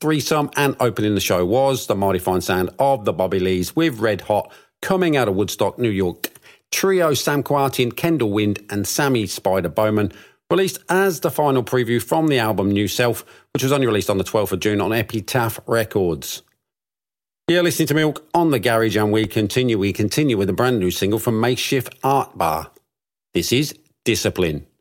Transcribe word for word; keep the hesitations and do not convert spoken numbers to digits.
threesome, and opening the show was the mighty fine sound of the Bobby Lees with Red Hot, coming out of Woodstock, New York. Trio Sam Kwartin, Kendall Wind and Sammy Spider Bowman, released as the final preview from the album New Self, which was only released on the twelfth of June on Epitaph Records. You're listening to Milk on the Garage, and we continue, we continue with a brand new single from Makeshift Art Bar. This is Discipline.